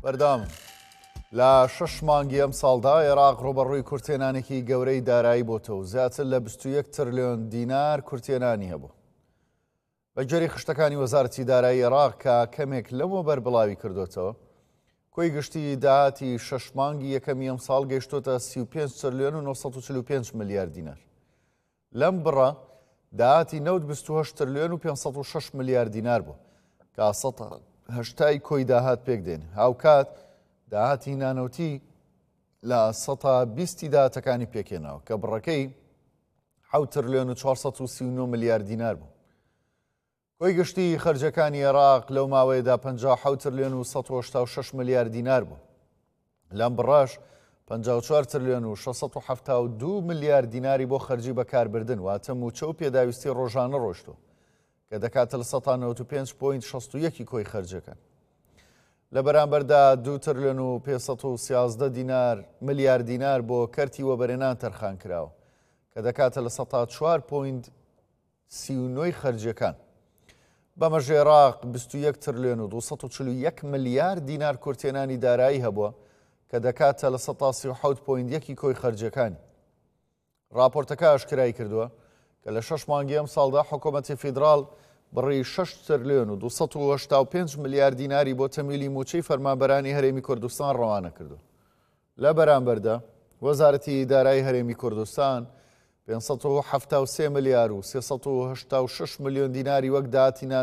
بەردام لە 6 مانگی ئەم ساڵدا عێراق ڕۆبەڕووی کورتێنانێکی گەورەی دارایی بۆتەوە زیاتر لە 21 تریلیۆن دینار کورتێنانی هەبوو. بەگوێرەی خشتەکانی وەزارەتی دارایی عێراق کە کەمێک لەمە بەربڵاوی کردوتەوە، کۆی گشتی داهاتی 6 مانگی یەکەمی ئەم ساڵ گەیشتۆتە 35 تریلیۆن و 945 ملیار دینار. لەم بڕە داهاتی نەوت 28 تریلیۆن و 506 ملیار دینار بوو کە سەد هەشتای کۆی داهات پێک دێن. هاوکات داهاتی نانەوتی لە 120 داهاتەکانی پێکێناوە کە بڕەکەی 7 تریلیۆن و 439 ملیار دینار بوو. کۆی گشتی خەرجەکانی عێراق لەو ماوەیەدا 57 تریلیۆن و 186 ملیار دینار بوو. لەم بڕەش 54 تریلیۆن و 672 ملیار دیناری بۆ خەرجی بەکاربردن واتە موچە و پێداویستی ڕۆژانە ڕۆیشتووە کە دەکاتە لە 95.61 کۆی خەرجەکان. لە بەرامبەردا 2 تریلیۆن و 513 ملیار دینار بۆ کەرتی وەبەرهێنان تەرخان کراوە کە دەکاتە لە 4.39 خەرجەکان. بەمەژ عێراق 21 تریلیۆن و 241 ملیار دینار کورتێنانی دارایی هەبووە کە دەکاتە لە 137.1 کۆی خەرجەکانی. راپۆرتەکە ئاشکرای کردووە کە لە 6 مانگی ئەم ساڵدا حکوومەتی فیدراڵ بڕی 6 تریلیۆن و 285 ملیار دیناری بۆ تەمیلی موچەی فەرمانبەرانی هەرێمی کوردستان ڕەوانە کردو. لە بەرامبەردا وەزارەتی دارایی هەرێمی کوردستان 573 ملیار و 386 ملیۆن دیناری وەک داهاتی